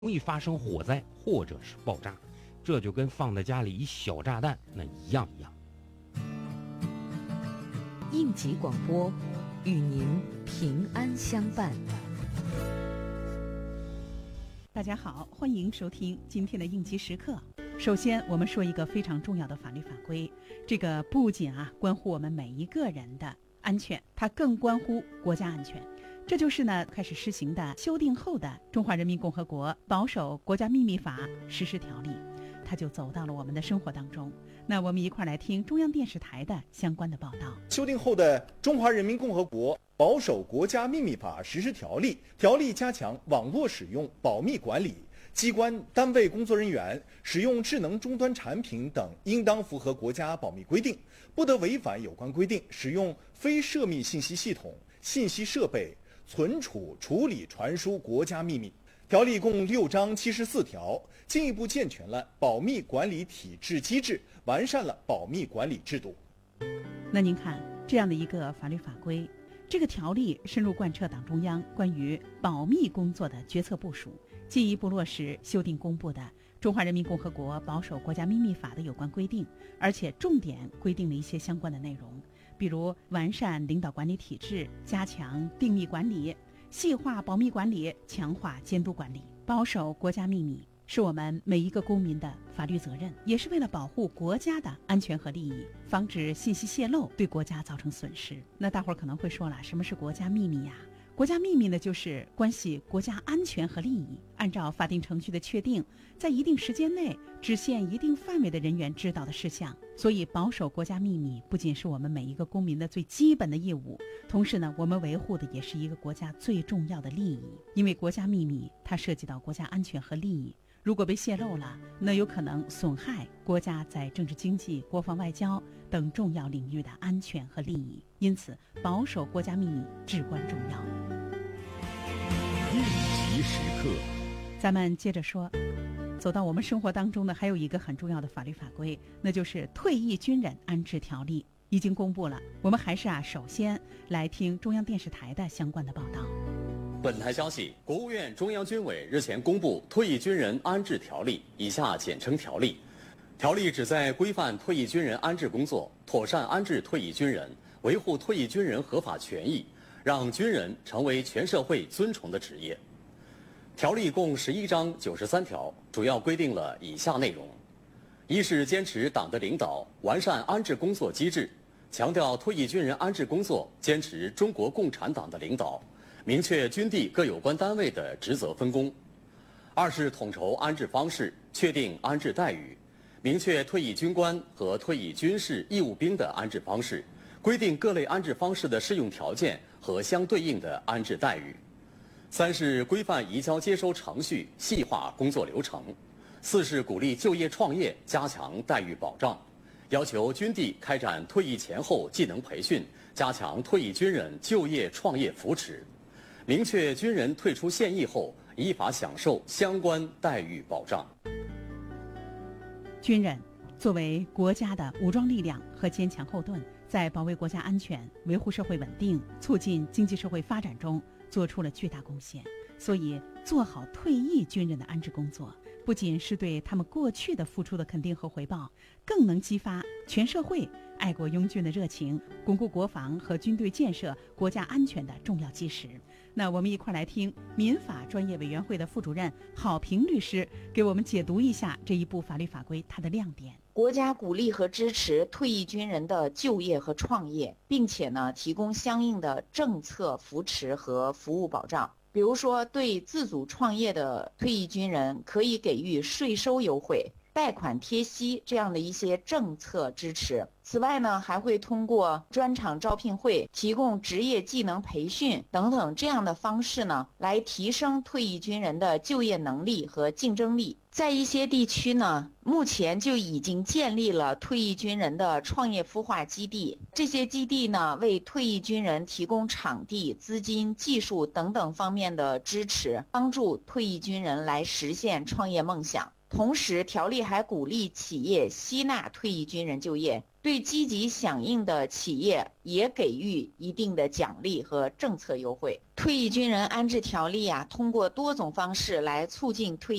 容易发生火灾或者是爆炸，这就跟放在家里一小炸弹那一样。 应急广播，与您平安相伴。 大家好，欢迎收听今天的应急时刻。首先，我们说一个非常重要的法律法规，这个不仅关乎我们每一个人的安全，它更关乎国家安全。这就是开始施行的修订后的《中华人民共和国保守国家秘密法实施条例》，它就走到了我们的生活当中。那我们一块来听中央电视台的相关的报道。 修订后的《中华人民共和国保守国家秘密法实施条例》，条例加强网络使用保密管理，机关单位工作人员使用智能终端产品等，应当符合国家保密规定，不得违反有关规定，使用非涉密信息系统、信息设备存储、处理、传输国家秘密。条例共6章74条，进一步健全了保密管理体制机制，完善了保密管理制度。 那您看，这样的一个法律法规，这个条例深入贯彻党中央关于保密工作的决策部署，进一步落实修订公布的《中华人民共和国保守国家秘密法》的有关规定，而且重点规定了一些相关的内容，比如完善领导管理体制，加强定密管理，细化保密管理，强化监督管理。保守国家秘密是我们每一个公民的法律责任，也是为了保护国家的安全和利益，防止信息泄露对国家造成损失。那大伙儿可能会说了，什么是国家秘密呀？国家秘密呢，就是关系国家安全和利益，按照法定程序的确定，在一定时间内只限一定范围的人员知道的事项。所以保守国家秘密不仅是我们每一个公民的最基本的义务，同时呢，我们维护的也是一个国家最重要的利益。因为国家秘密它涉及到国家安全和利益，如果被泄露了，那有可能损害国家在政治经济、国防外交等重要领域的安全和利益，因此保守国家秘密至关重要。 应急时刻， 咱们接着说，走到我们生活当中呢，还有一个很重要的法律法规，那就是《退役军人安置条例》已经公布了。我们还是首先来听中央电视台的相关的报道。 本台消息，国务院中央军委日前公布《退役军人安置条例》，以下简称条例。条例旨在规范退役军人安置工作，妥善安置退役军人，维护退役军人合法权益，让军人成为全社会尊崇的职业。条例共11章93条，主要规定了以下内容：一是坚持党的领导，完善安置工作机制，强调退役军人安置工作坚持中国共产党的领导，明确军地各有关单位的职责分工；二是统筹安置方式，确定安置待遇，明确退役军官和退役军事义务兵的安置方式，规定各类安置方式的适用条件和相对应的安置待遇；三是规范移交接收程序，细化工作流程；四是鼓励就业创业，加强待遇保障，要求军地开展退役前后技能培训，加强退役军人就业创业扶持，明确军人退出现役后依法享受相关待遇保障。 军人作为国家的武装力量和坚强后盾，在保卫国家安全、维护社会稳定、促进经济社会发展中做出了巨大贡献。所以做好退役军人的安置工作，不仅是对他们过去的付出的肯定和回报，更能激发全社会爱国拥军的热情，巩固国防和军队建设、国家安全的重要基石。那我们一块来听民法专业委员会的副主任郝平律师给我们解读一下这一部法律法规它的亮点。 国家鼓励和支持退役军人的就业和创业，并且提供相应的政策扶持和服务保障。比如说，对自主创业的退役军人可以给予税收优惠、贷款贴息这样的一些政策支持。此外还会通过专场招聘会提供职业技能培训等等这样的方式来提升退役军人的就业能力和竞争力。在一些地区目前就已经建立了退役军人的创业孵化基地，这些基地为退役军人提供场地、资金、技术等等方面的支持，帮助退役军人来实现创业梦想。同时，条例还鼓励企业吸纳退役军人就业， 对积极响应的企业也给予一定的奖励和政策优惠。退役军人安置条例通过多种方式来促进退役